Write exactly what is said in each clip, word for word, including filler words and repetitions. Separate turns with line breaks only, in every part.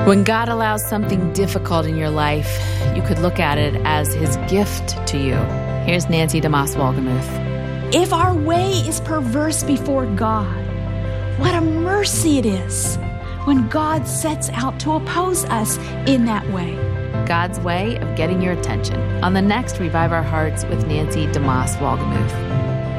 When God allows something difficult in your life, you could look at it as his gift to you. Here's Nancy DeMoss Wolgemuth.
If our way is perverse before God, what a mercy it is when God sets out to oppose us in that way.
God's way of getting your attention on the next Revive Our Hearts with Nancy DeMoss Wolgemuth.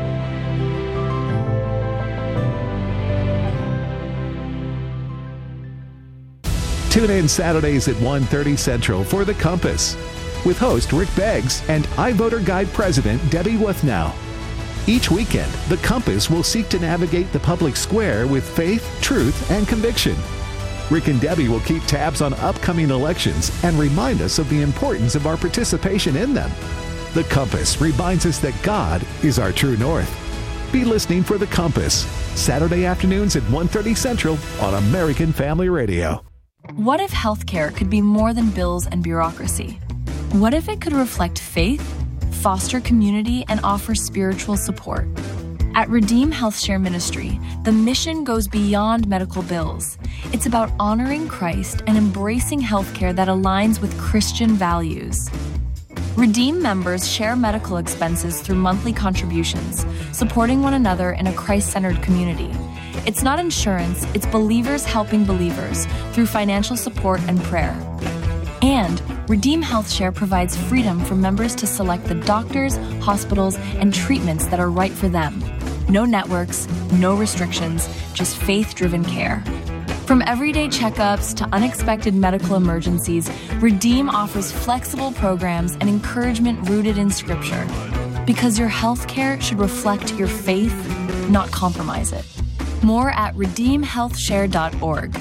Tune in Saturdays at one thirty Central for The Compass with host Rick Beggs and iVoter Guide President Debbie Wuthnow. Each weekend, The Compass will seek to navigate the public square with faith, truth, and conviction. Rick and Debbie will keep tabs on upcoming elections and remind us of the importance of our participation in them. The Compass reminds us that God is our true north. Be listening for The Compass, Saturday afternoons at one thirty Central on American Family Radio.
What if healthcare could be more than bills and bureaucracy? What if it could reflect faith, foster community, and offer spiritual support? At Redeem HealthShare Ministry, the mission goes beyond medical bills. It's about honoring Christ and embracing healthcare that aligns with Christian values. Redeem members share medical expenses through monthly contributions, supporting one another in a Christ-centered community. It's not insurance, it's believers helping believers through financial support and prayer. And Redeem HealthShare provides freedom for members to select the doctors, hospitals, and treatments that are right for them. No networks, no restrictions, just faith-driven care. From everyday checkups to unexpected medical emergencies, Redeem offers flexible programs and encouragement rooted in Scripture. Because your healthcare should reflect your faith, not compromise it. More at redeem health share dot org.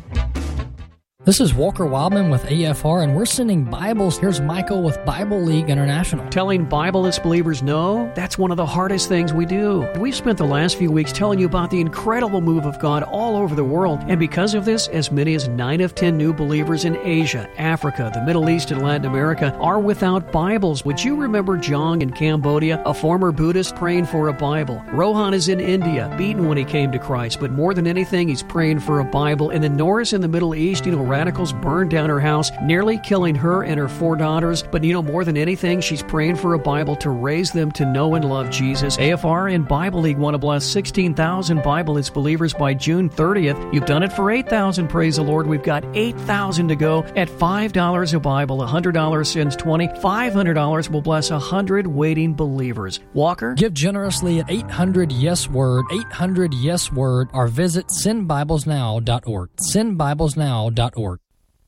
This is Walker Wildman with A F R, and we're sending Bibles. Here's Michael with Bible League International.
Telling Bibleless believers no, that's one of the hardest things we do. We've spent the last few weeks telling you about the incredible move of God all over the world, and because of this, as many as nine of ten new believers in Asia, Africa, the Middle East, and Latin America are without Bibles. Would you remember Jong in Cambodia, a former Buddhist praying for a Bible? Rohan is in India, beaten when he came to Christ, but more than anything, he's praying for a Bible. And then Norris in the Middle East, you know, radicals burned down her house, nearly killing her and her four daughters. But you know, more than anything, she's praying for a Bible to raise them to know and love Jesus. A F R and Bible League want to bless sixteen thousand Bibleless believers by June thirtieth. You've done it for eight thousand, praise the Lord. We've got eight thousand to go at five dollars a Bible. one hundred dollars sends twenty. five hundred dollars will bless one hundred waiting believers. Walker?
Give generously at eight hundred yes word, eight hundred yes word, or visit send bibles now dot org. send bibles now dot org.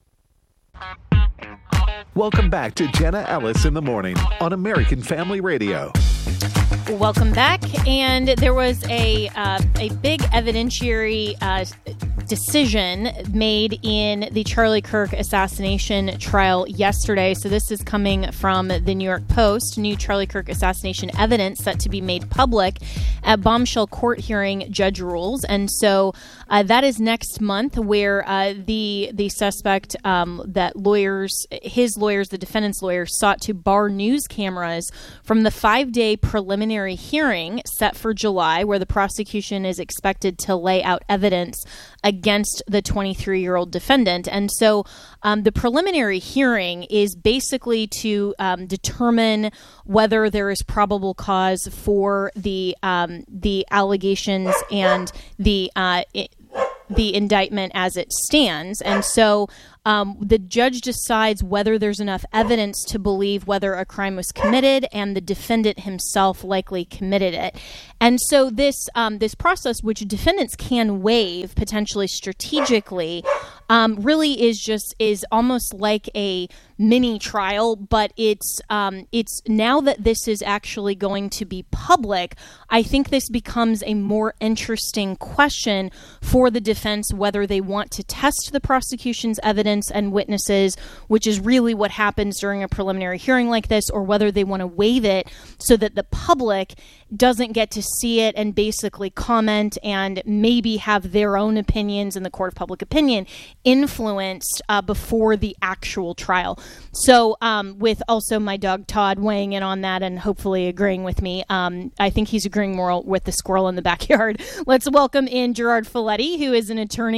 Welcome back to Jenna Ellis in the Morning on American Family Radio.
Welcome back. And there was a uh, a big evidentiary uh, decision made in the Charlie Kirk assassination trial yesterday. So this is coming from the New York Post. New Charlie Kirk assassination evidence set to be made public at bombshell court hearing, judge rules. And so uh, that is next month, where uh, the the suspect um, that lawyers, his lawyers, the defendant's lawyers, sought to bar news cameras from the five-day preliminary hearing set for July, where the prosecution is expected to lay out evidence against the twenty-three-year-old defendant. And so um, the preliminary hearing is basically to um, determine whether there is probable cause for the um, the allegations and the uh, it, the indictment as it stands. And so um, the judge decides whether there's enough evidence to believe whether a crime was committed, and the defendant himself likely committed it. And so this um, this process, which defendants can waive potentially strategically, um, really is just is almost like a mini trial. But it's um, it's now that this is actually going to be public, I think this becomes a more interesting question for the defense, whether they want to test the prosecution's evidence and witnesses, which is really what happens during a preliminary hearing like this, or whether they want to waive it so that the public doesn't get to see it and basically comment and maybe have their own opinions in the court of public opinion influenced uh, before the actual trial. So um, with also my dog Todd weighing in on that and hopefully agreeing with me, um, I think he's agreeing more with the squirrel in the backyard. Let's welcome in Gerard Folletti, who is an attorney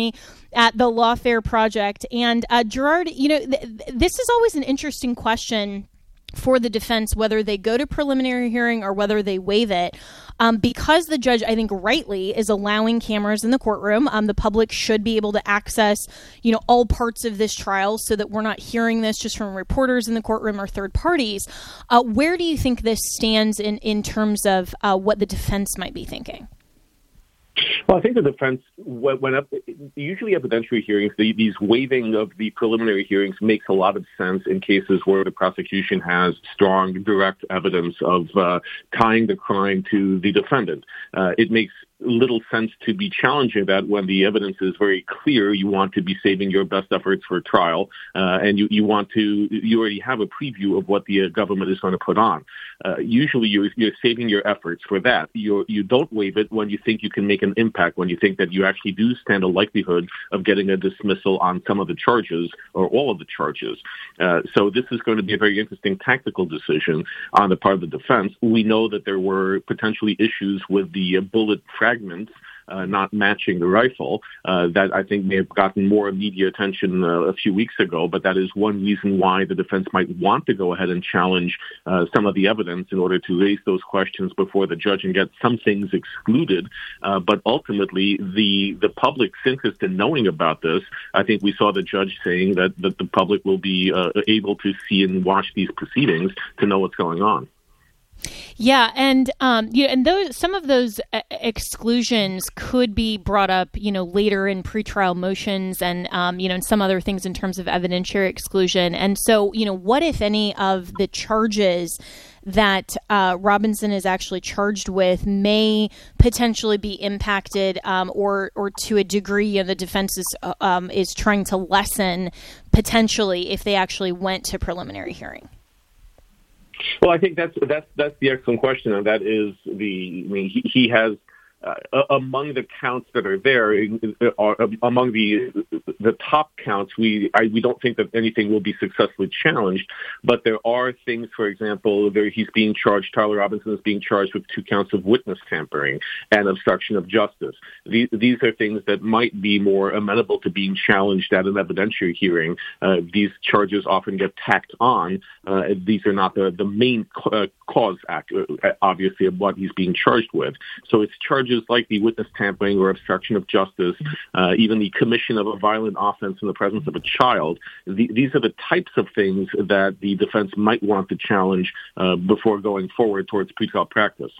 at the Lawfare Project. And uh, Gerard, you know, th- this is always an interesting question for the defense, whether they go to preliminary hearing or whether they waive it. Um, because the judge, I think rightly, is allowing cameras in the courtroom. Um, the public should be able to access, you know, all parts of this trial so that we're not hearing this just from reporters in the courtroom or third parties. Uh, where do you think this stands in, in terms of uh, what the defense might be thinking?
Well, I think the defense went up. Usually evidentiary hearings, the, these waiving of the preliminary hearings makes a lot of sense in cases where the prosecution has strong, direct evidence of uh, tying the crime to the defendant. Uh, it makes little sense to be challenging that when the evidence is very clear. You want to be saving your best efforts for trial, uh, and you, you want to, you already have a preview of what the uh, government is going to put on. Uh, usually you're, you're saving your efforts for that. You you don't waive it when you think you can make an impact, when you think that you actually do stand a likelihood of getting a dismissal on some of the charges or all of the charges. Uh, so this is going to be a very interesting tactical decision on the part of the defense. We know that there were potentially issues with the uh, bullet fragments Uh, not matching the rifle, uh, that I think may have gotten more media attention uh, a few weeks ago, but that is one reason why the defense might want to go ahead and challenge uh, some of the evidence in order to raise those questions before the judge and get some things excluded. Uh, but ultimately, the the public's interest in knowing about this, I think we saw the judge saying that, that the public will be uh, able to see and watch these proceedings to know what's going on.
Yeah, and um, you know, and those some of those uh, exclusions could be brought up, you know, later in pretrial motions, and um, you know, and some other things in terms of evidentiary exclusion. And so, you know, what if any of the charges that uh, Robinson is actually charged with may potentially be impacted, um, or or to a degree, you know, the defense is uh, um, is trying to lessen potentially if they actually went to preliminary hearing?
Well, I think that's that's that's the excellent question, and that is the. I mean, he, he has uh, among the counts that are there, are, among the the top counts. We I, we don't think that anything will be successfully challenged, but there are things. For example, there, he's being charged. Tyler Robinson is being charged with two counts of witness tampering and obstruction of justice. These these are things that might be more amenable to being challenged at an evidentiary hearing. Uh, these charges often get tacked on. Uh, these are not the the main uh, cause act, uh, obviously, of what he's being charged with. So it's charges like the witness tampering or obstruction of justice, uh, even the commission of a violent offense in the presence of a child. The, these are the types of things that the defense might want to challenge uh, before going forward towards pretrial practice.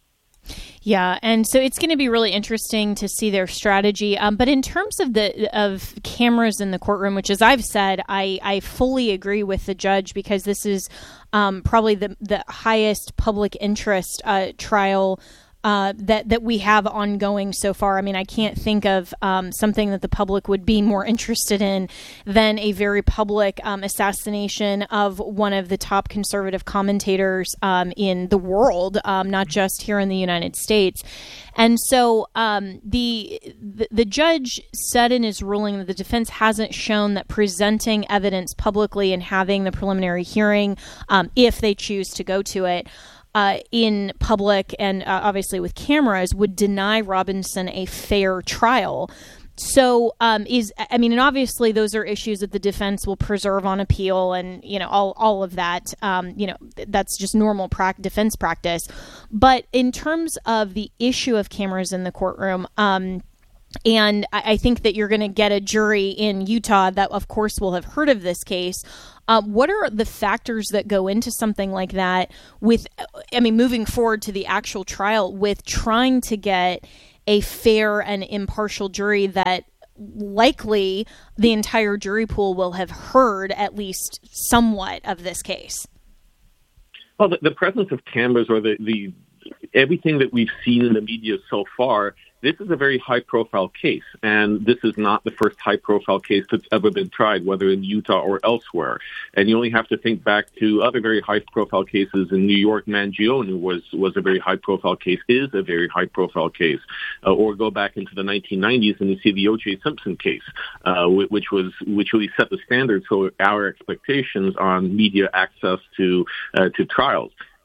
Yeah, and so it's going to be really interesting to see their strategy. Um, but in terms of the of cameras in the courtroom, which, as I've said, I, I fully agree with the judge, because this is um, probably the the highest public interest uh, trial Uh, that that we have ongoing so far. I mean, I can't think of um, something that the public would be more interested in than a very public um, assassination of one of the top conservative commentators um, in the world, um, not just here in the United States. And so um, the, the the judge said in his ruling that the defense hasn't shown that presenting evidence publicly and having the preliminary hearing, um, if they choose to go to it, Uh, in public and uh, obviously with cameras, would deny Robinson a fair trial. So, um, is I mean, and obviously those are issues that the defense will preserve on appeal, and you know all all of that. Um, you know, that's just normal pra- defense practice. But in terms of the issue of cameras in the courtroom, um, and I, I think that you're going to get a jury in Utah that, of course, will have heard of this case. Um, what are the factors that go into something like that with, I mean, moving forward to the actual trial, with trying to get a fair and impartial jury that likely the entire jury pool will have heard at least somewhat of this case?
Well, the, the presence of cameras, or the, the everything that we've seen in the media so far, this is a very high-profile case, and this is not the first high-profile case that's ever been tried, whether in Utah or elsewhere. And you only have to think back to other very high-profile cases in New York. Mangione was was a very high-profile case, is a very high-profile case. Uh, or go back into the nineteen nineties and you see the O J Simpson case, uh, which was which really set the standard for our expectations on media access to uh, to trials.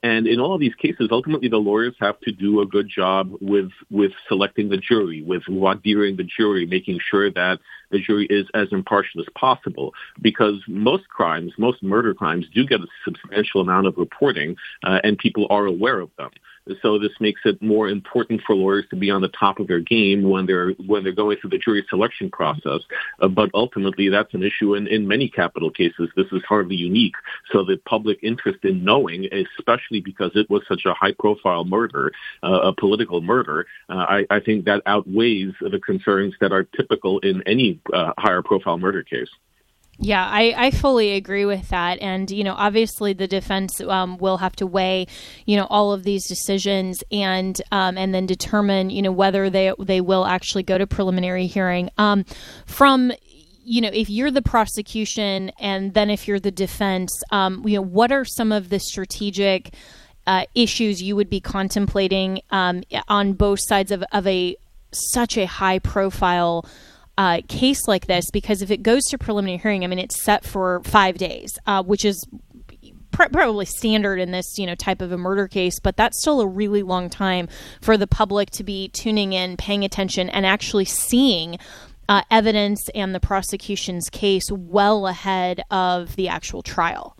And in all of these cases, ultimately the lawyers have to do a good job with with selecting the jury, with voir direing the jury, making sure that the jury is as impartial as possible, because most crimes, most murder crimes do get a substantial amount of reporting, uh, and people are aware of them. So this makes it more important for lawyers to be on the top of their game when they're when they're going through the jury selection process. Uh, but ultimately, that's an issue in, in many capital cases. This is hardly unique. So the public interest in knowing, especially because it was such a high-profile murder, uh, a political murder, uh, I, I think that outweighs the concerns that are typical in any uh, higher-profile murder case.
Yeah, I, I fully agree with that. And, you know, obviously the defense um, will have to weigh, you know, all of these decisions and um, and then determine, you know, whether they they will actually go to preliminary hearing. Um, from, you know, if you're the prosecution and then if you're the defense, um, you know, what are some of the strategic uh, issues you would be contemplating um, on both sides of, of a such a high profile Uh, case like this? Because if it goes to preliminary hearing, I mean, it's set for five days, uh, which is pr- probably standard in this, you know, type of a murder case, but that's still a really long time for the public to be tuning in, paying attention, and actually seeing uh, evidence and the prosecution's case well ahead of the actual trial.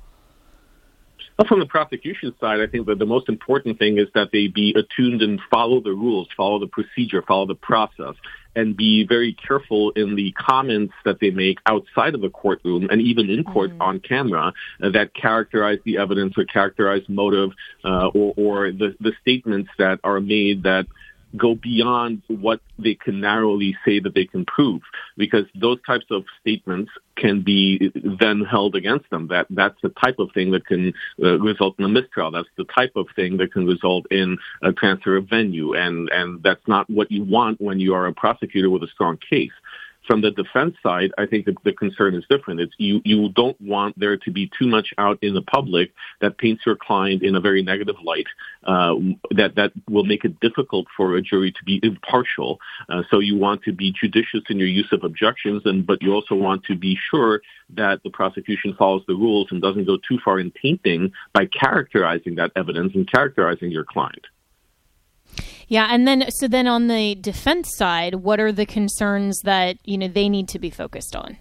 Well, from the prosecution side, I think that the most important thing is that they be attuned and follow the rules, follow the procedure, follow the process, and be very careful in the comments that they make outside of the courtroom and even in court mm-hmm. on camera uh, that characterize the evidence or characterize motive uh, or, or the, the statements that are made that go beyond what they can narrowly say that they can prove, because those types of statements can be then held against them. That that's the type of thing that can uh, result in a mistrial. That's the type of thing that can result in a transfer of venue, and and that's not what you want when you are a prosecutor with a strong case. From the defense side, I think that the concern is different. It's you, you don't want there to be too much out in the public that paints your client in a very negative light, uh, that, that will make it difficult for a jury to be impartial. Uh, so you want to be judicious in your use of objections, and but you also want to be sure that the prosecution follows the rules and doesn't go too far in tainting by characterizing that evidence and characterizing your client.
Yeah, and then so then on the defense side, what are the concerns that, you know, they need to be focused on?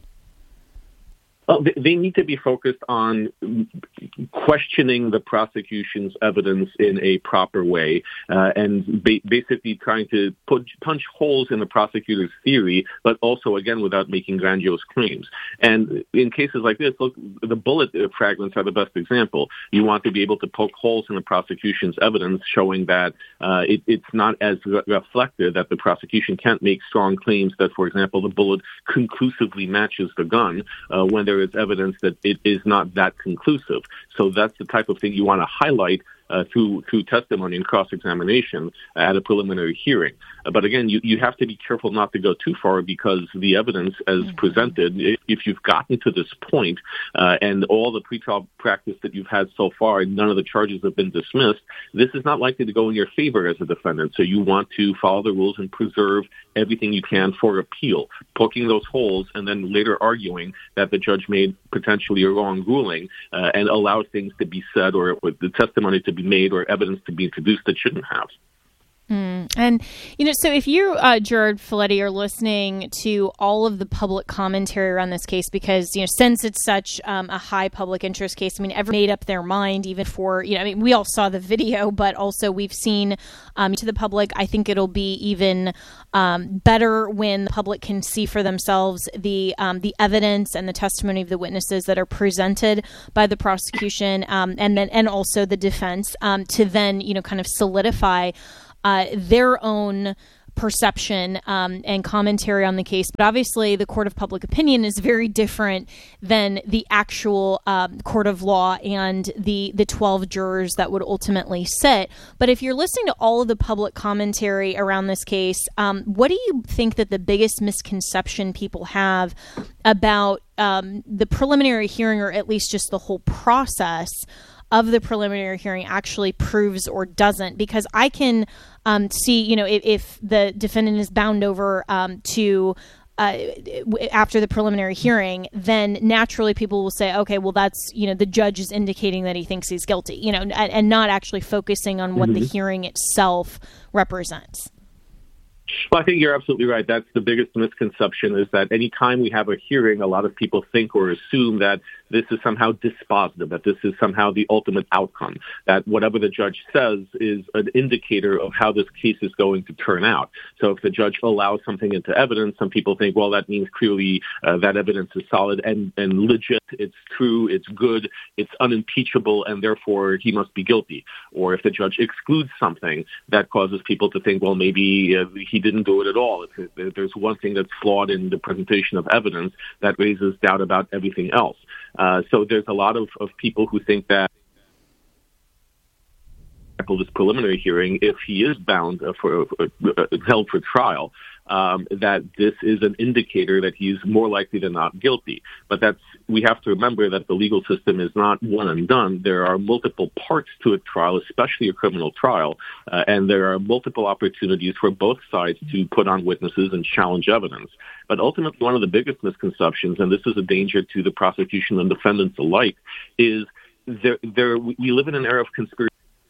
Well, they need to be focused on questioning the prosecution's evidence in a proper way uh, and ba- basically trying to put, punch holes in the prosecutor's theory, but also, again, without making grandiose claims. And in cases like this, look, the bullet fragments are the best example. You want to be able to poke holes in the prosecution's evidence, showing that uh, it, it's not as re- reflected, that the prosecution can't make strong claims that, for example, the bullet conclusively matches the gun uh, when there is evidence that it is not that conclusive. So that's the type of thing you want to highlight uh, through through testimony and cross-examination at a preliminary hearing. Uh, but again, you, you have to be careful not to go too far, because the evidence as mm-hmm. presented, if, if you've gotten to this point uh, and all the pretrial practice that you've had so far and none of the charges have been dismissed, this is not likely to go in your favor as a defendant. So you want to follow the rules and preserve everything you can for appeal, poking those holes and then later arguing that the judge made potentially a wrong ruling uh, and allowed things to be said or the testimony to be made or evidence to be introduced that shouldn't have.
Mm. And, you know, so if you, uh, Gerard Filitti, are listening to all of the public commentary around this case, because, you know, since it's such um, a high public interest case, I mean, everyone made up their mind even for, you know, I mean, we all saw the video, but also we've seen um, to the public, I think it'll be even um, better when the public can see for themselves the um, the evidence and the testimony of the witnesses that are presented by the prosecution um, and then and also the defense um, to then, you know, kind of solidify Uh, their own perception um, and commentary on the case. But obviously the court of public opinion is very different than the actual um, court of law and the, the twelve jurors that would ultimately sit. But if you're listening to all of the public commentary around this case, um, what do you think that the biggest misconception people have about um, the preliminary hearing, or at least just the whole process of the preliminary hearing, actually proves or doesn't? Because I can um, see, you know, if, if the defendant is bound over um, to uh, after the preliminary hearing, then naturally people will say, okay, well, that's, you know, the judge is indicating that he thinks he's guilty, you know, and, and not actually focusing on what mm-hmm. the hearing itself represents.
Well, I think you're absolutely right. That's the biggest misconception, is that any time we have a hearing, a lot of people think or assume that this is somehow dispositive, that this is somehow the ultimate outcome, that whatever the judge says is an indicator of how this case is going to turn out. So if the judge allows something into evidence, some people think, well, that means clearly uh, that evidence is solid and, and legit, it's true, it's good, it's unimpeachable, and therefore he must be guilty. Or if the judge excludes something, that causes people to think, well, maybe uh, he didn't do it at all. If, if there's one thing that's flawed in the presentation of evidence, that raises doubt about everything else. Uh, so there's a lot of, of people who think that this preliminary hearing, if he is bound uh, for uh, held for trial, um, that this is an indicator that he's more likely than not guilty. But that's we have to remember that the legal system is not one and done. There are multiple parts to a trial, especially a criminal trial, uh, and there are multiple opportunities for both sides to put on witnesses and challenge evidence. But ultimately, one of the biggest misconceptions, and this is a danger to the prosecution and defendants alike, is there, there we live in an era of conspiracy.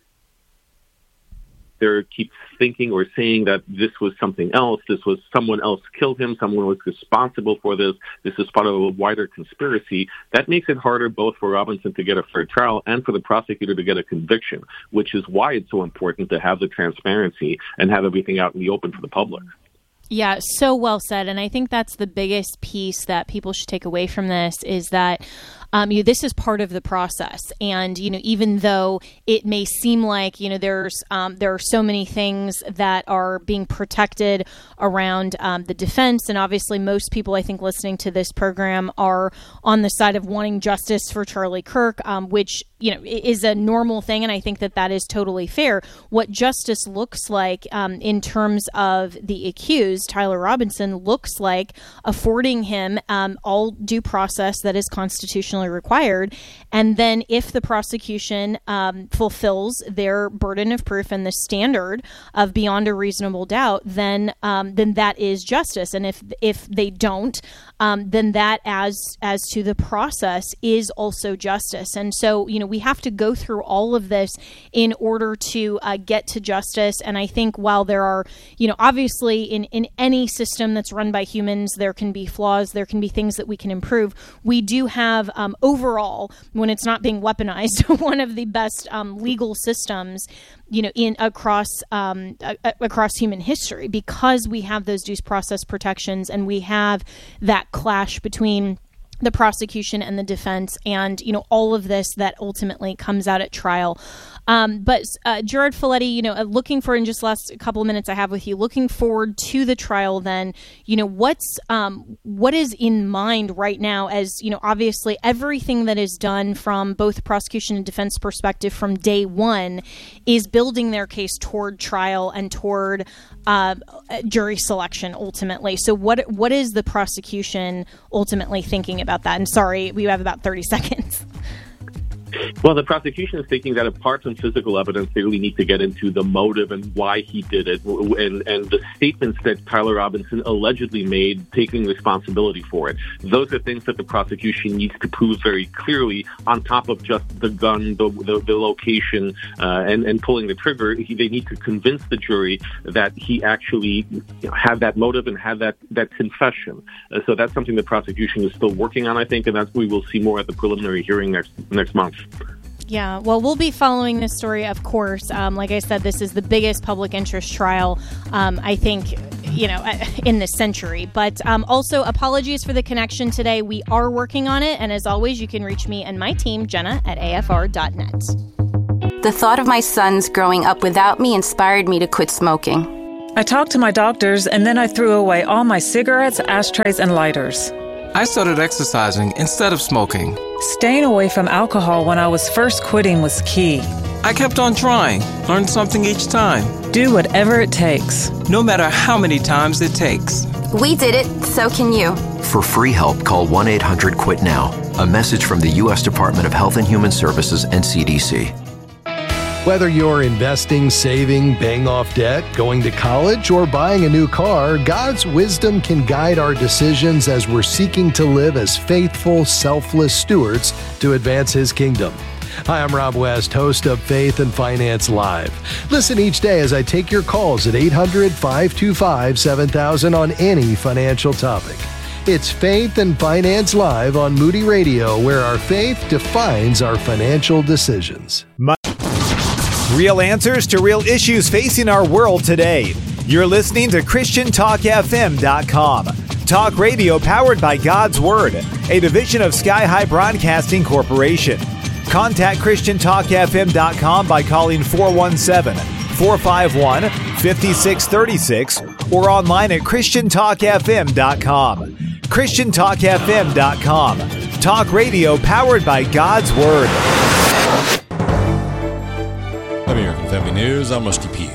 There keeps thinking or saying that this was something else, this was someone else killed him, someone was responsible for this, this is part of a wider conspiracy. That makes it harder both for Robinson to get a fair trial and for the prosecutor to get a conviction, which is why it's so important to have the transparency and have everything out in the open for the public.
Yeah, so well said. And I think that's the biggest piece that people should take away from this is that Um, you know, this is part of the process. And, you know, even though it may seem like, you know, there's um, there are so many things that are being protected around um, the defense. And obviously, most people, I think, listening to this program are on the side of wanting justice for Charlie Kirk, um, which, you know, is a normal thing. And I think that that is totally fair. What justice looks like um, in terms of the accused, Tyler Robinson, looks like affording him um, all due process that is constitutionally required. And then if the prosecution um, fulfills their burden of proof and the standard of beyond a reasonable doubt, then um, then that is justice. And if if they don't, um, then that as as to the process is also justice. And so, you know, we have to go through all of this in order to uh, get to justice. And I think while there are, you know, obviously in, in any system that's run by humans, there can be flaws, there can be things that we can improve. We do have um, overall, when it's not being weaponized, one of the best um, legal systems, you know, in across um, a, across human history, because we have those due process protections and we have that clash between the prosecution and the defense, and, you know, all of this that ultimately comes out at trial. Um, but uh, Gerard Filitti, you know, uh, looking for in just the last couple of minutes I have with you, looking forward to the trial, then, you know, what's um, what is in mind right now, as, you know, obviously everything that is done from both prosecution and defense perspective from day one is building their case toward trial and toward uh, jury selection ultimately. So what what is the prosecution ultimately thinking about that? And sorry, we have about thirty seconds.
Well, the prosecution is thinking that apart from physical evidence, they really need to get into the motive and why he did it, and, and the statements that Tyler Robinson allegedly made, taking responsibility for it. Those are things that the prosecution needs to prove very clearly, on top of just the gun, the, the, the location, uh, and, and pulling the trigger. He, they need to convince the jury that he actually, you know, had that motive and had that, that confession. Uh, so that's something the prosecution is still working on, I think, and that's we will see more at the preliminary hearing next next month.
Yeah, well, we'll be following this story, of course. Um, like I said, this is the biggest public interest trial, um, I think, you know, in this century. But um, also, apologies for the connection today. We are working on it. And as always, you can reach me and my team, Jenna, at A F R dot net.
The thought of my sons growing up without me inspired me to quit smoking.
I talked to my doctors, and then I threw away all my cigarettes, ashtrays, and lighters.
I started exercising instead of smoking.
Staying away from alcohol when I was first quitting was key.
I kept on trying, learned something each time.
Do whatever it takes.
No matter how many times it takes.
We did it, so can you.
For free help, call one eight hundred quit now. A message from the U S Department of Health and Human Services and C D C.
Whether you're investing, saving, paying off debt, going to college, or buying a new car, God's wisdom can guide our decisions as we're seeking to live as faithful, selfless stewards to advance His kingdom. Hi, I'm Rob West, host of Faith and Finance Live. Listen each day as I take your calls at eight hundred, five two five, seven thousand on any financial topic. It's Faith and Finance Live on Moody Radio, where our faith defines our financial decisions.
My- Real answers to real issues facing our world today. You're listening to Christian Talk F M dot com. Talk radio powered by God's Word, a division of Sky High Broadcasting Corporation. Contact Christian Talk F M dot com by calling four one seven, four five one, five six three six or online at Christian Talk F M dot com. Christian Talk F M dot com. Talk radio powered by God's Word.
American Family News, I'm Rusty Pugh.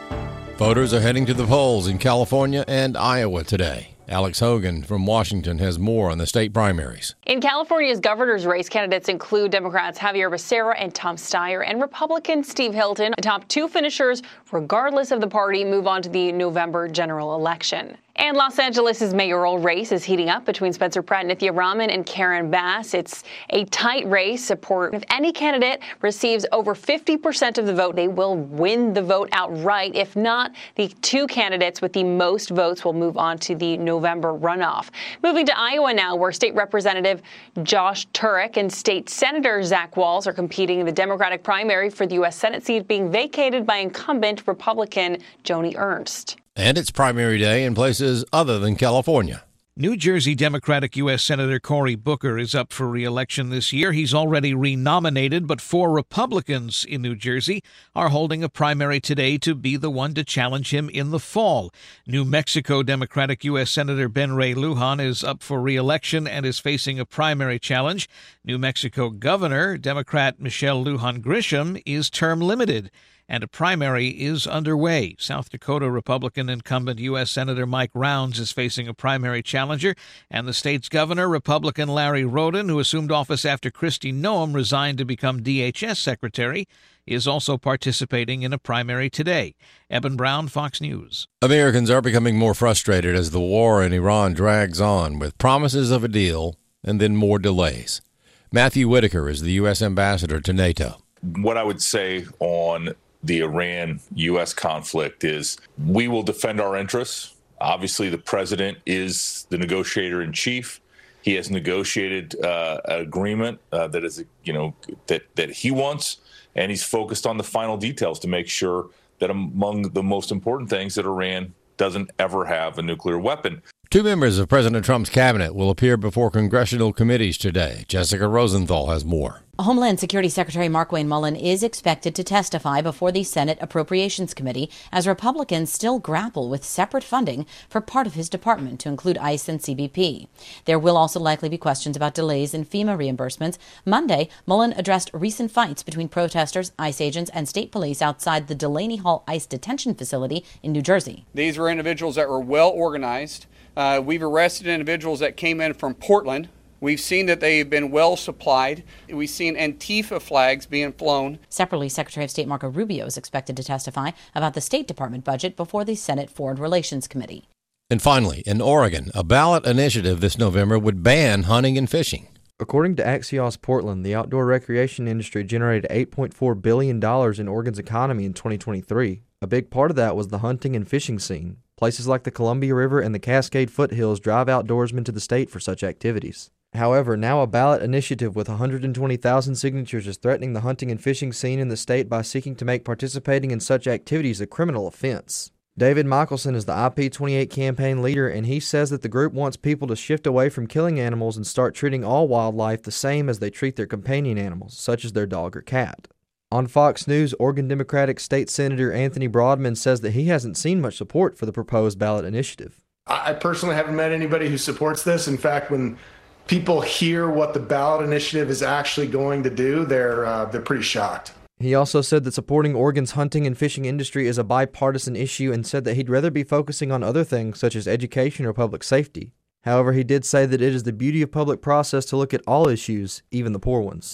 Voters are heading to the polls in California and Iowa today. Alex Hogan from Washington has more on the state primaries.
In California's governor's race, candidates include Democrats Javier Becerra and Tom Steyer and Republican Steve Hilton. The top two finishers, regardless of the party, move on to the November general election. And Los Angeles' mayoral race is heating up between Spencer Pratt, Nithya Raman, and Karen Bass. It's a tight race. Support. If any candidate receives over fifty percent of the vote, they will win the vote outright. If not, the two candidates with the most votes will move on to the November runoff. Moving to Iowa now, where State Representative Josh Turek and State Senator Zach Walz are competing in the Democratic primary for the U S Senate seat being vacated by incumbent Republican Joni Ernst.
And it's primary day in places other than California.
New Jersey Democratic U S Senator Cory Booker is up for re-election this year. He's already renominated, but four Republicans in New Jersey are holding a primary today to be the one to challenge him in the fall. New Mexico Democratic U S Senator Ben Ray Lujan is up for re-election and is facing a primary challenge. New Mexico Governor Democrat Michelle Lujan Grisham is term limited, and a primary is underway. South Dakota Republican incumbent U S Senator Mike Rounds is facing a primary challenger, and the state's governor, Republican Larry Roden, who assumed office after Kristi Noem resigned to become D H S secretary, is also participating in a primary today. Eben Brown, Fox News.
Americans are becoming more frustrated as the war in Iran drags on, with promises of a deal and then more delays. Matthew Whitaker is the U S ambassador to NATO.
What I would say on the Iran-U S conflict is we will defend our interests. Obviously, the president is the negotiator in chief. He has negotiated uh, an agreement uh, that is, you know, that that he wants, and he's focused on the final details to make sure that among the most important things that Iran doesn't ever have a nuclear weapon.
Two members of President Trump's cabinet will appear before congressional committees today. Jessica Rosenthal has more.
Homeland Security Secretary Markwayne Mullin is expected to testify before the Senate Appropriations Committee as Republicans still grapple with separate funding for part of his department to include ICE and C B P. There will also likely be questions about delays in FEMA reimbursements. Monday, Mullin addressed recent fights between protesters, ICE agents, and state police outside the Delaney Hall ICE detention facility in New Jersey.
These were individuals that were well organized. Uh, we've arrested individuals that came in from Portland. We've seen that they've been well supplied. We've seen Antifa flags being flown.
Separately, Secretary of State Marco Rubio is expected to testify about the State Department budget before the Senate Foreign Relations Committee.
And finally, in Oregon, a ballot initiative this November would ban hunting and fishing.
According to Axios Portland, the outdoor recreation industry generated eight point four billion dollars in Oregon's economy in twenty twenty-three. A big part of that was the hunting and fishing scene. Places like the Columbia River and the Cascade foothills drive outdoorsmen to the state for such activities. However, now a ballot initiative with one hundred twenty thousand signatures is threatening the hunting and fishing scene in the state by seeking to make participating in such activities a criminal offense. David Michelson is the I P twenty-eight campaign leader, and he says that the group wants people to shift away from killing animals and start treating all wildlife the same as they treat their companion animals, such as their dog or cat. On Fox News, Oregon Democratic State Senator Anthony Broadman says that he hasn't seen much support for the proposed ballot initiative.
I personally haven't met anybody who supports this. In fact, when people hear what the ballot initiative is actually going to do, they're uh, they're pretty shocked.
He also said that supporting Oregon's hunting and fishing industry is a bipartisan issue and said that he'd rather be focusing on other things such as education or public safety. However, he did say that it is the beauty of public process to look at all issues, even the poor ones.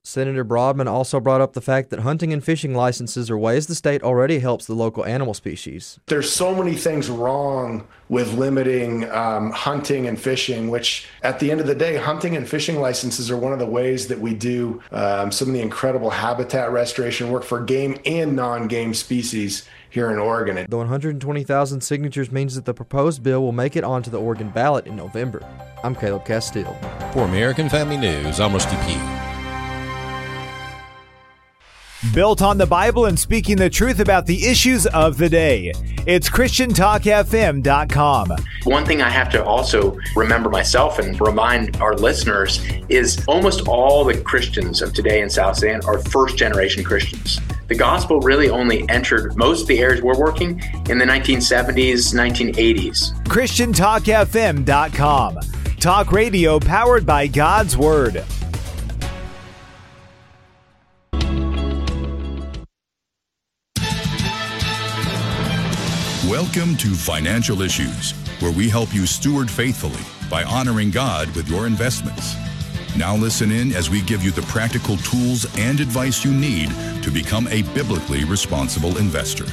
Senator Broadman also brought up the fact that hunting and fishing licenses are ways the state already helps the local animal species.
There's so many things wrong with limiting um, hunting and fishing, which at the end of the day, hunting and fishing licenses are one of the ways that we do um, some of the incredible habitat restoration work for game and non-game species here in Oregon.
The one hundred twenty thousand signatures means that the proposed bill will make it onto the Oregon ballot in November. I'm Caleb Castile.
For American Family News, I'm Rusty Pugh.
Built on the Bible and speaking the truth about the issues of the day. It's Christian Talk F M dot com.
One thing I have to also remember myself and remind our listeners is almost all the Christians of today in South Sudan are first-generation Christians. The gospel really only entered most of the areas we're working in the nineteen seventies, nineteen eighties.
Christian Talk F M dot com. Talk radio powered by God's Word.
Welcome to Financial Issues, where we help you steward faithfully by honoring God with your investments. Now listen in as we give you the practical tools and advice you need to become a biblically responsible investor.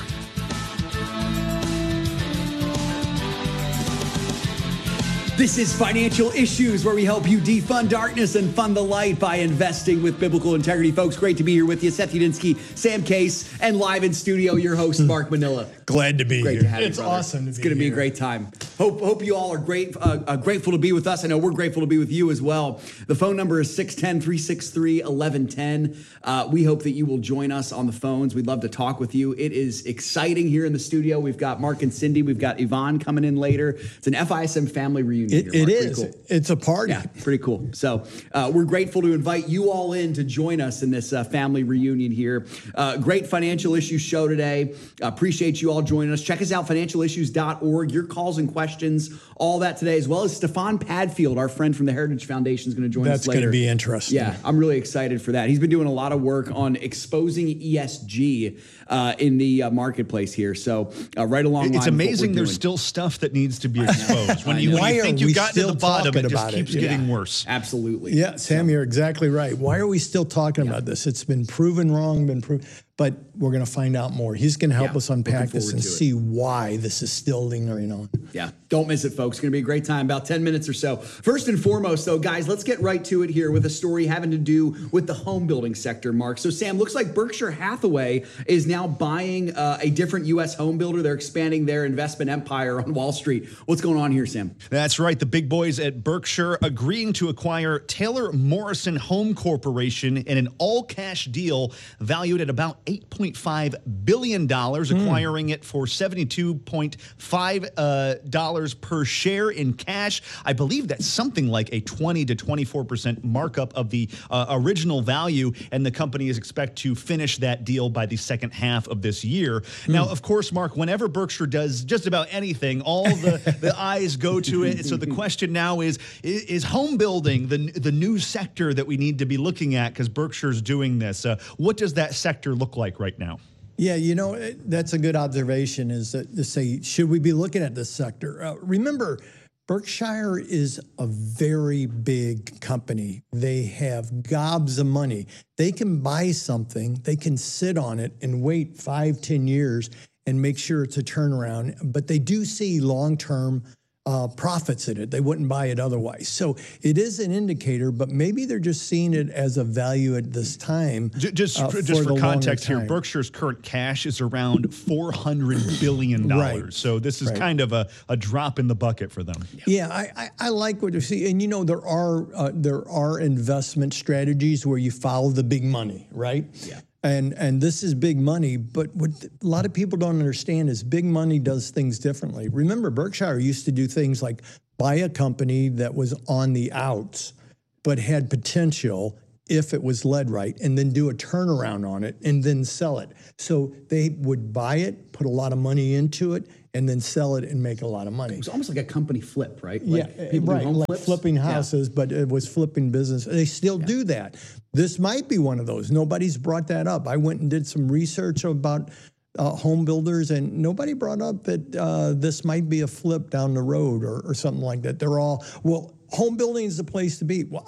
This is Financial Issues, where we help you defund darkness and fund the light by investing with biblical integrity. Folks, great to be here with you. Seth Udinsky, Sam Case, and live in studio, your host, Mark Manila.
Glad to be
great
here.
To have
it's
you, brother.
awesome to
it's
be
going to be a
here.
great time. Hope hope you all are great, uh, uh, grateful to be with us. I know we're grateful to be with you as well. The phone number is six one zero, three six three, one one one zero. Uh, we hope that you will join us on the phones. We'd love to talk with you. It is exciting here in the studio. We've got Mark and Cindy. We've got Yvonne coming in later. It's an F I S M family reunion.
It,
here, Mark.
it
Pretty
is.
Cool.
It's a party.
Yeah, pretty cool. So uh, we're grateful to invite you all in to join us in this uh, family reunion here. Uh, great Financial Issues show today. Uh, appreciate you all joining us. Check us out, financial issues dot org. Your calls and questions, all that today, as well as Stefan Padfield, our friend from the Heritage Foundation, is going to join
That's
us later.
That's going to be interesting.
Yeah, I'm really excited for that. He's been doing a lot of work on exposing E S G uh, in the uh, marketplace here. So uh, right along
It's
line
amazing
with what we're
there's
doing.
still stuff that needs to be exposed. when you, when
Why
you
are
think
we
you've gotten to
still
the bottom, it
talking
just
about
keeps
it?
getting
Yeah.
worse.
Absolutely.
Yeah, Sam, you're exactly right. Why are we still talking yeah. about this? It's been proven wrong, been proven, but we're going to find out more. He's going to help
Yeah,
us unpack this and
to
see why this is still lingering on.
Yeah, don't miss it, folks. It's going to be a great time, about ten minutes or so. First and foremost, though, guys, let's get right to it here with a story having to do with the home building sector, Mark. So, Sam, looks like Berkshire Hathaway is now buying uh, a different U S home builder. They're expanding their investment empire on Wall Street. What's going on here, Sam?
That's right. The big boys at Berkshire agreeing to acquire Taylor Morrison Home Corporation in an all-cash deal valued at about eight point five billion dollars, mm. acquiring it for seventy-two point five dollars uh, per share in cash. I believe that's something like a twenty to twenty-four percent markup of the uh, original value, and the company is expected to finish that deal by the second half of this year. Mm. Now, of course, Mark, whenever Berkshire does just about anything, all the, the eyes go to it. So the question now is, is, is home building the, the new sector that we need to be looking at because Berkshire's doing this? Uh, what does that sector look like right now?
Yeah, you know, that's a good observation, is that to say, should we be looking at this sector? Uh, remember, Berkshire is a very big company. They have gobs of money. They can buy something, they can sit on it and wait five, ten years and make sure it's a turnaround. But they do see long-term Uh, profits in it. They wouldn't buy it otherwise. So it is an indicator, but maybe they're just seeing it as a value at this time.
Just,
uh,
for, just
for
for context here,
time.
Berkshire's current cash is around four hundred billion dollars.
Right.
So this is
right.
kind of a, a drop in the bucket for them.
Yeah, I, I, I like what you see. And, you know, there are uh, there are investment strategies where you follow the big money, right?
Yeah.
And and this is big money, but what a lot of people don't understand is big money does things differently. Remember, Berkshire used to do things like buy a company that was on the outs, but had potential if it was led right, and then do a turnaround on it and then sell it. So they would buy it, put a lot of money into it, and then sell it and make a lot of money.
It was almost like a company flip, right? Like
yeah,
people
right.
do home
Like
flips.
flipping houses, yeah. but it was flipping business. They still yeah. do that. This might be one of those. Nobody's brought that up. I went and did some research about uh, home builders, and nobody brought up that uh, this might be a flip down the road or, or something like that. They're all, well, home building is the place to be. Well,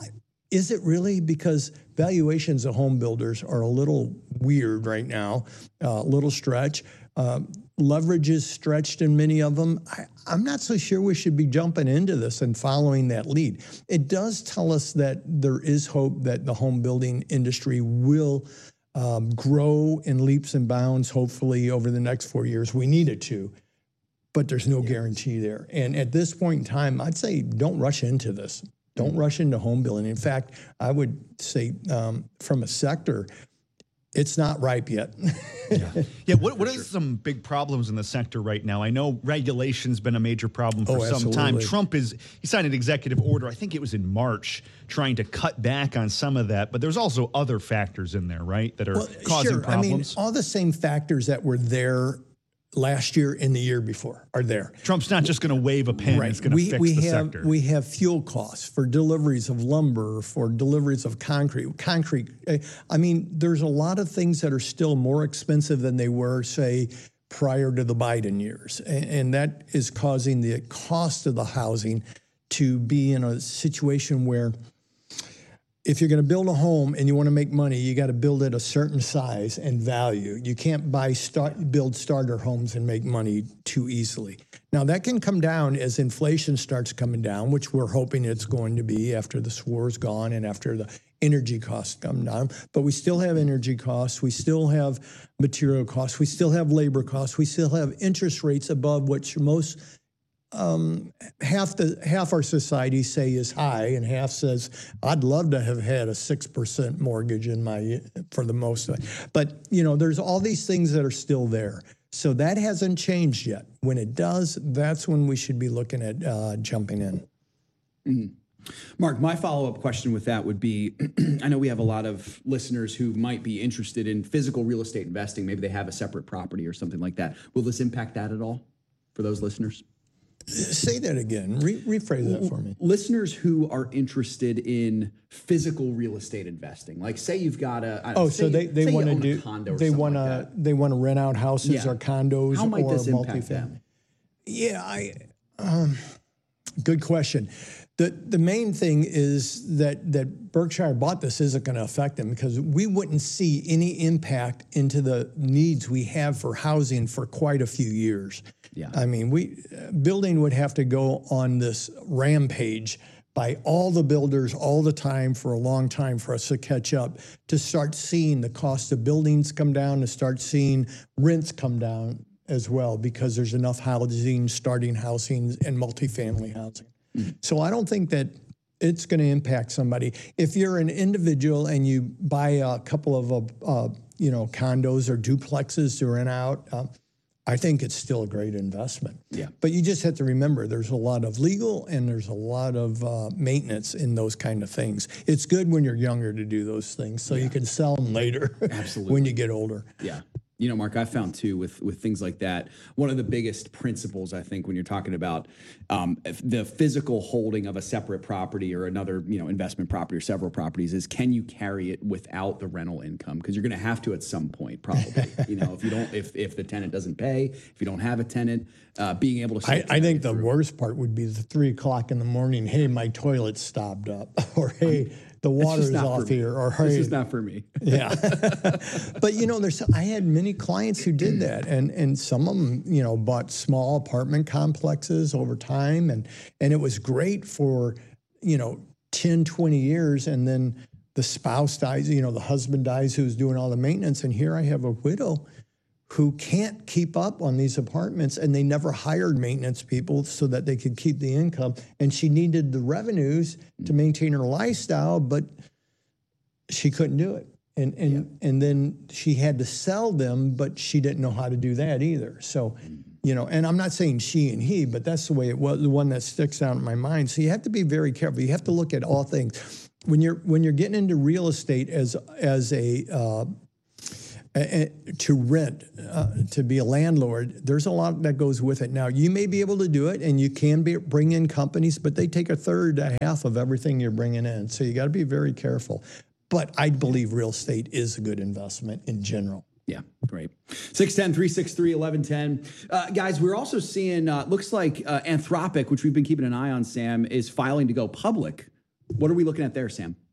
Is it really? Because valuations of home builders are a little weird right now, a uh, little stretch. Uh, leverage is stretched in many of them. I, I'm not so sure we should be jumping into this and following that lead. It does tell us that there is hope that the home building industry will um, grow in leaps and bounds, hopefully over the next four years. We need it to, but there's no guarantee there. And at this point in time, I'd say don't rush into this. Don't rush into home building. In fact, I would say um, from a sector, it's not ripe yet.
yeah. yeah. What What are sure. some big problems in the sector right now? I know regulation's been a major problem for
oh,
some
absolutely.
time. Trump is he signed an executive order. I think it was in March, trying to cut back on some of that. But there's also other factors in there, right, that are
well,
causing
sure.
problems.
I mean, all the same factors that were there last year and the year before are there.
Trump's not just going to wave a pen.
Right.
It's going to fix
we
the
have,
sector.
We have fuel costs for deliveries of lumber, for deliveries of concrete. Concrete. I mean, there's a lot of things that are still more expensive than they were, say, prior to the Biden years. And, and that is causing the cost of the housing to be in a situation where if you're going to build a home and you want to make money, you got to build it a certain size and value. You can't buy start, build starter homes and make money too easily. Now, that can come down as inflation starts coming down, which we're hoping it's going to be after this war is gone and after the energy costs come down. But we still have energy costs. We still have material costs. We still have labor costs. We still have interest rates above what most Um, half the half our society say is high, and half says I'd love to have had a six percent mortgage in my for the most of it. But you know, there's all these things that are still there, so that hasn't changed yet. When it does, that's when we should be looking at uh, jumping in.
Mm-hmm. Mark, my follow-up question with that would be, I know we have a lot of listeners who might be interested in physical real estate investing. Maybe they have a separate property or something like that. Will this impact that at all for those listeners?
Say that again. Re- rephrase that for me.
Listeners who are interested in physical real estate investing, like say you've got a I don't
oh,
know,
so
say,
they they want to do
condo or
they want to
like
they want to rent out houses
yeah.
or condos
How might
or
this impact
multifamily.
them?
Yeah, I um, good question. The the main thing is that that Berkshire bought this isn't going to affect them because we wouldn't see any impact into the needs we have for housing for quite a few years.
Yeah.
I mean, we building would have to go on this rampage by all the builders all the time for a long time for us to catch up, to start seeing the cost of buildings come down, to start seeing rents come down as well, because there's enough housing, starting housing and multifamily housing. Mm-hmm. So I don't think that it's going to impact somebody. If you're an individual and you buy a couple of, uh, you know, condos or duplexes to rent out, uh, I think it's still a great investment.
Yeah.
But you just have to remember there's a lot of legal and there's a lot of uh, maintenance in those kind of things. It's good when you're younger to do those things so yeah. you can sell them later
Absolutely.
when you get older.
Yeah. You know, Mark, I found too with with things like that, one of the biggest principles, I think, when you're talking about um, the physical holding of a separate property or another, you know, investment property or several properties is, can you carry it without the rental income? Because you're going to have to at some point, probably. You know, if you don't, if if the tenant doesn't pay, if you don't have a tenant, uh, being able to.
I, I think the worst part would be the three o'clock in the morning. Hey, my toilet's stopped up, or hey. The water's off here, or hey,
this is not for me.
Yeah, but you know, there's. I had many clients who did that, and and some of them, you know, bought small apartment complexes over time, and and it was great for, you know, ten, twenty years, and then the spouse dies, you know, the husband dies who's doing all the maintenance, and here I have a widow who can't keep up on these apartments, and they never hired maintenance people so that they could keep the income. And she needed the revenues to maintain her lifestyle, but she couldn't do it. And and yeah. and then she had to sell them, but she didn't know how to do that either. So, you know, and I'm not saying she and he, but that's the way it was, the one that sticks out in my mind. So you have to be very careful. You have to look at all things. When you're when you're getting into real estate as as a uh, Uh, to rent, uh, to be a landlord, there's a lot that goes with it. Now, you may be able to do it, and you can be, bring in companies, but they take a third, a half of everything you're bringing in. So you got to be very careful. But I believe real estate is a good investment in general.
Yeah, great. six one zero, three six three, one one one zero. Uh, guys, we're also seeing, uh, looks like uh, Anthropic, which we've been keeping an eye on, Sam, is filing to go public. What are we looking at there, Sam?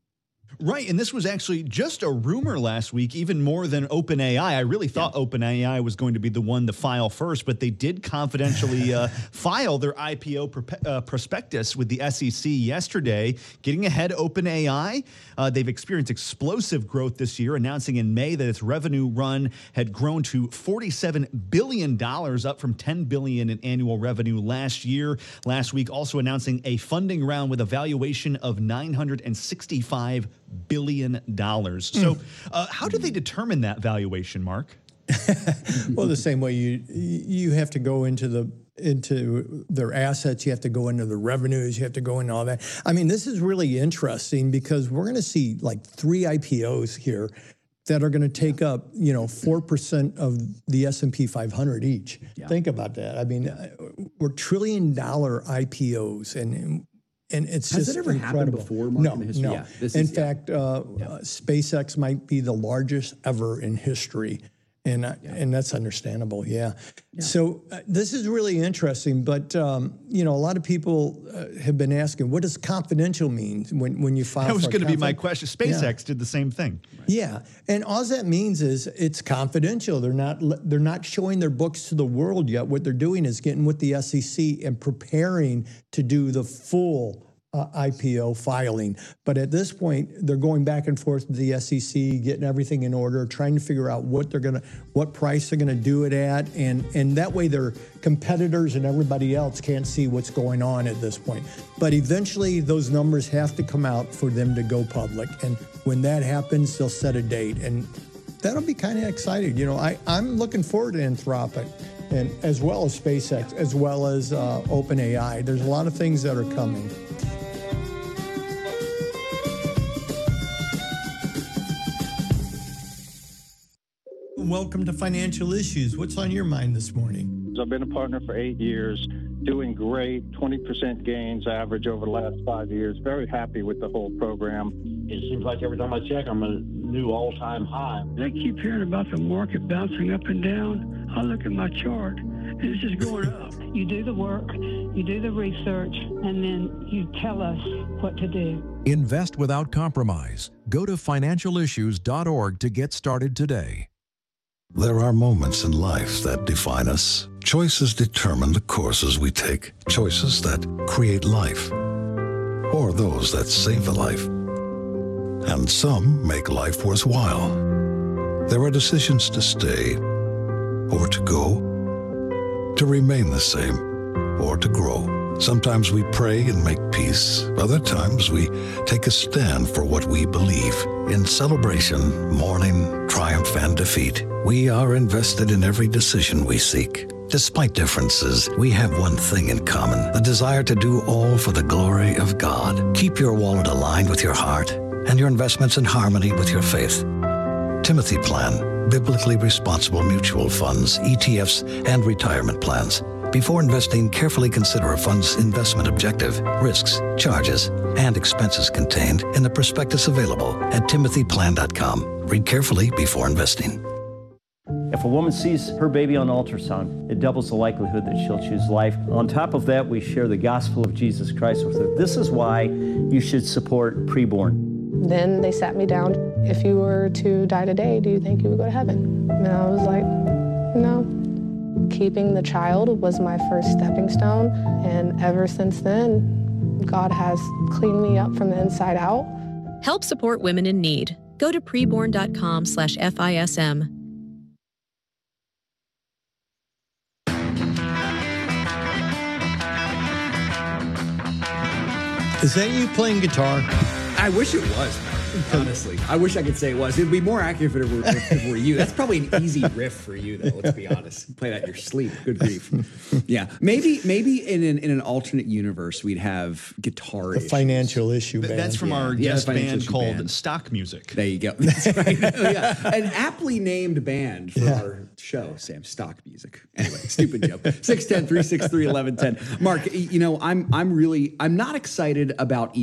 Right, and this was actually just a rumor last week, even more than OpenAI. I really thought yeah. OpenAI was going to be the one to file first, but they did confidentially uh, file their I P O pr- uh, prospectus with the S E C yesterday, getting ahead of OpenAI. Uh, they've experienced explosive growth this year, announcing in May that its revenue run had grown to forty-seven billion dollars, up from ten billion dollars in annual revenue last year. Last week, also announcing a funding round with a valuation of nine hundred sixty-five billion dollars. So uh, how do they determine that valuation, Mark?
Well, the same way you you have to go into the into their assets, you have to go into the revenues, you have to go into all that. I mean, this is really interesting because we're going to see like three I P Os here that are going to take up, you know, four percent of the S and P five hundred each. Yeah. Think about that. I mean, yeah. we're trillion dollar I P Os, and and it's
Has
just
it ever
incredible.
happened before, Mark,
no,
in the history?
no.
Yeah, this
in
is,
fact,
yeah.
Uh,
yeah.
uh, SpaceX might be the largest ever in history. And uh, yeah. and that's understandable, yeah. yeah. So uh, this is really interesting, but um, you know, a lot of people uh, have been asking, what does confidential mean when when you file?
That was
for
going to be my
confiden-
question. SpaceX
yeah.
did the same thing.
Right. Yeah, and all that means is it's confidential. They're not they're not showing their books to the world yet. What they're doing is getting with the S E C and preparing to do the full Uh, I P O filing. But at this point, they're going back and forth to the S E C, getting everything in order, trying to figure out what they're gonna, what price they're gonna do it at, and and that way their competitors and everybody else can't see what's going on at this point. But eventually, those numbers have to come out for them to go public, and when that happens, they'll set a date, and that'll be kind of exciting. You know, I I'm looking forward to Anthropic, and as well as SpaceX, as well as uh, OpenAI. There's a lot of things that are coming. Welcome to Financial Issues. What's on your mind this morning?
I've been a partner for eight years, doing great, twenty percent gains average over the last five years. Very happy with the whole program.
It seems like every time I check, I'm at a new all-time high.
I keep hearing about the market bouncing up and down. I look at my chart, and it's just going up.
You do the work, you do the research, and then you tell us what to do.
Invest without compromise. Go to financial issues dot org to get started today.
There are moments in life that define us. Choices determine the courses we take. Choices that create life, or those that save a life. And some make life worthwhile. There are decisions to stay, or to go, to remain the same, or to grow. Sometimes we pray and make peace. Other times we take a stand for what we believe. In celebration, mourning, triumph, and defeat, we are invested in every decision we seek. Despite differences, we have one thing in common, the desire to do all for the glory of God. Keep your wallet aligned with your heart and your investments in harmony with your faith. Timothy Plan, biblically responsible mutual funds, E T Fs, and retirement plans. Before investing, carefully consider a fund's investment objective, risks, charges, and expenses contained in the prospectus available at timothy plan dot com. Read carefully before investing.
If a woman sees her baby on ultrasound, it doubles the likelihood that she'll choose life. On top of that, we share the gospel of Jesus Christ with her. This is why you should support Preborn.
Then they sat me down. If you were to die today, do you think you would go to heaven? And I was like, no. Keeping the child was my first stepping stone, and ever since then, God has cleaned me up from the inside out.
Help support women in need. Go to preborn dot com slash F I S M.
Is that you playing guitar?
I wish it was, honestly. I wish I could say it was. It'd be more accurate if it were, if it were you. That's probably an easy riff for you, though, let's be honest. Play that in your sleep. Good grief. Yeah. Maybe maybe in an, in an alternate universe, we'd have guitar
The
issues.
Financial Issue Band.
That's from
Yeah.
our
Yeah,
guest
Financial
band
Issue
called
Band.
Stock Music.
There you go. That's right. Oh, yeah. An aptly named band for
Yeah.
our show, Sam. Stock Music. Anyway, stupid joke. six one zero, three six three, one one one zero. Mark, you know, I'm I'm really, I'm not excited about